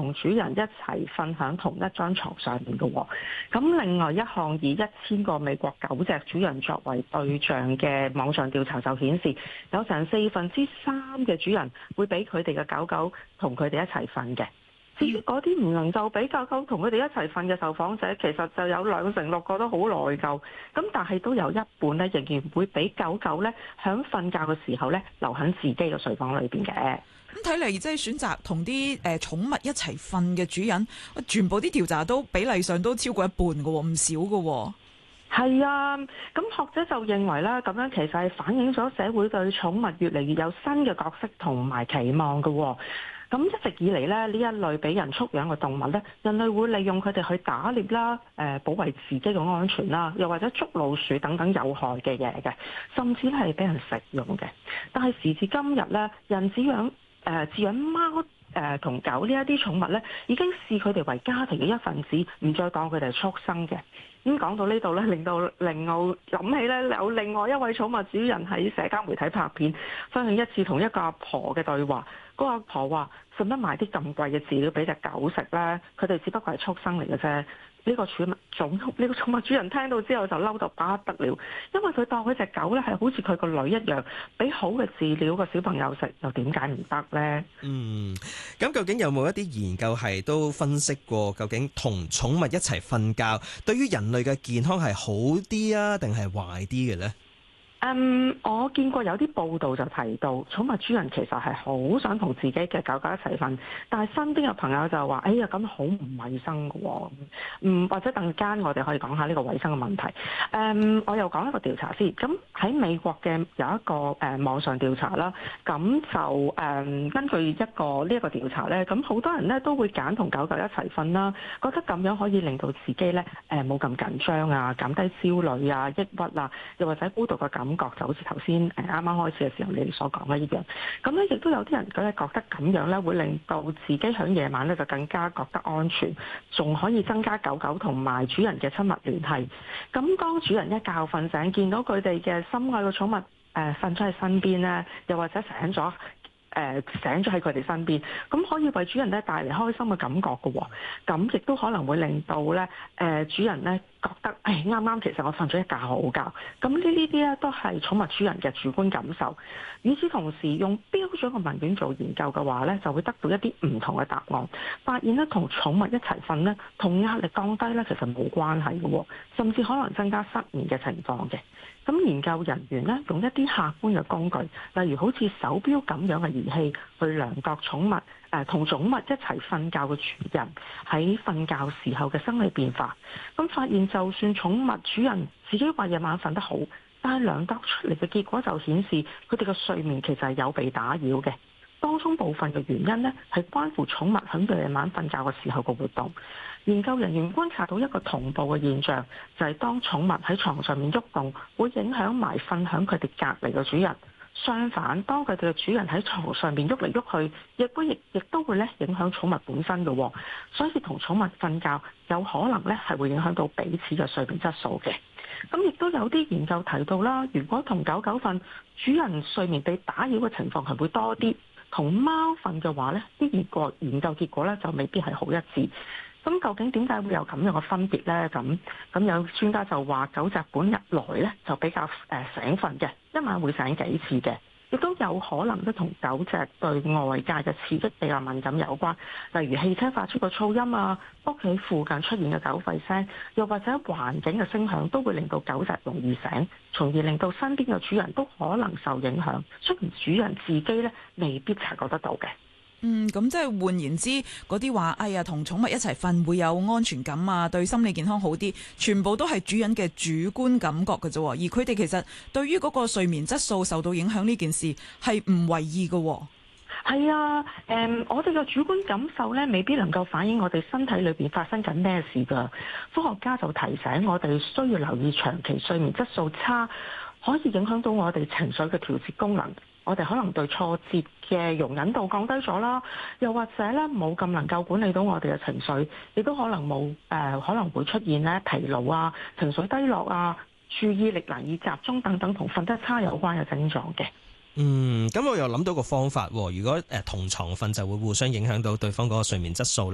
同主人一齊瞓響同一張床上面嘅喎。咁另外一項以1000個美國狗隻主人作為對象嘅網上調查就顯示，有成3/4嘅主人會俾佢哋嘅狗狗同佢哋一齊瞓嘅。至於嗰啲唔能夠俾狗狗同佢哋一齊瞓嘅受訪者，其實就有26%覺得好內疚。咁但係都有一半咧，仍然會俾狗狗咧響瞓覺嘅時候咧留喺自己嘅睡房裏邊嘅。 咁睇嚟，即係選擇同啲寵物一齊瞓嘅主人，全部啲調查都比例上都超過一半嘅喎，唔少嘅喎。 係啊，咁學者就認為啦，咁樣其實係反映咗社會對寵物越嚟越有新嘅角色同埋期望嘅喎。咁一直以嚟咧，呢一類俾人畜養嘅動物咧，人類會利用佢哋去打獵啦、保衞自己嘅安全啦，又或者捉老鼠等等有害嘅嘢嘅，甚至係俾人食用嘅。但係時至今日咧，人飼養貓同狗呢一啲寵物咧，已經視佢哋為家庭嘅一份子，唔再當佢哋係畜生嘅。咁講到呢度咧，令我諗起咧有另外一位寵物主人喺社交媒體拍片，分享一次同一個阿婆嘅對話。嗰個阿婆話：使乜買啲咁貴嘅飼料俾隻狗食咧？佢哋只不過係畜生嚟嘅啫。呢個寵物主人聽到之後就嬲到不得了，因為佢當佢隻狗咧係好似佢個女一樣，俾好嘅飼料個小朋友食，又點解唔得呢？ 咁究竟有冇一啲研究係都分析過，究竟同寵物一齊瞓覺對於人類嘅健康係好啲啊，定係壞啲嘅呢？ 我見過有啲報道就提到，寵物主人其實係好想同自己嘅狗狗一齊瞓，但係身邊嘅朋友就話：哎呀，咁好唔衞生嘅喎。或者陣間我哋可以講下呢個衞生嘅問題。我又講一個調查先。咁喺美國嘅有一個網上調查啦，咁就根據呢一個調查咧，咁好多人咧都會揀同狗狗一齊瞓啦，覺得咁樣可以令到自己咧冇咁緊張啊，減低焦慮啊、抑鬱啊，又或者孤獨嘅感覺，就好似頭先啱啱開始嘅時候你哋所講嘅一樣。咁咧亦都有啲人覺得咁樣咧會令到自己喺夜晚咧就更加覺得安全，仲可以增加狗狗同埋主人嘅親密聯繫。咁當主人一覺瞓醒，見到佢哋嘅心愛嘅寵物瞓咗喺身邊咧，又或者醒咗喺佢哋身邊，咁可以為主人咧帶嚟開心嘅感覺嘅喎。咁亦都可能會令到咧主人咧覺得啱啱其實我瞓咗一覺好覺。咁呢啲咧都係寵物主人嘅主觀感受。與此同時，用標準嘅問卷做研究嘅話咧，就會得到一啲唔同嘅答案，發現咧同寵物一齊瞓咧，同壓力降低咧其實冇關係嘅喎，甚至可能增加失眠嘅情況嘅。咁研究人員咧用一啲客觀嘅工具，例如好似手錶咁樣嘅儀器，去量度寵物同寵物一齊瞓覺嘅主人喺瞓覺時候嘅生理變化。咁發現就算寵物主人自己話夜晚瞓得好，但係量度出嚟嘅結果就顯示佢哋嘅睡眠其實係有被打擾嘅。當中部分嘅原因呢，係關乎寵物喺夜晚瞓覺嘅時候嘅活動。研究人員觀察到一個同步嘅現象，就係當寵物喺床上面喐動，會影響埋瞓響佢哋隔離嘅主人。相反，當佢哋嘅主人喺床上面喐嚟喐去，亦都會咧影響寵物本身嘅。所以同寵物瞓覺有可能咧係會影響到彼此嘅睡眠質素嘅。咁亦都有啲研究提到啦，如果同狗狗瞓，主人睡眠被打擾嘅情況係會多啲。同貓瞓嘅話呢啲研究結果咧就未必係好一致。咁究竟點解會有咁樣嘅分別呢？咁有專家就話，狗隻本日來咧就比較醒瞓嘅，一晚會醒幾次嘅，亦都有可能都同狗隻對外界嘅刺激比較敏感有關，例如汽車發出嘅噪音啊，屋企附近出現嘅狗吠聲，又或者環境嘅聲響都會令到狗隻容易醒，從而令到身邊嘅主人都可能受影響，雖然主人自己咧未必察覺得到嘅。 咁即係換言之，嗰啲話同寵物一齊瞓會有安全感啊，對心理健康好啲，全部都係主人嘅主觀感覺嘅啫。而佢哋其實對於嗰個睡眠質素受到影響呢件事係唔為意嘅。 係啊，我哋嘅主觀感受咧，未必能夠反映我哋身體裏邊發生緊咩事㗎。科學家就提醒我哋需要留意長期睡眠質素差，可以影響到我哋情緒嘅調節功能。我哋可能對挫折嘅容忍度降低咗啦，又或者咧冇咁能夠管理到我哋嘅情緒，亦都可能可能會出現咧疲勞啊、情緒低落啊、注意力難以集中等等同瞓得差有關嘅症狀嘅。 咁我又諗到個方法喎，如果同床瞓就會互相影響到對方嗰個睡眠質素。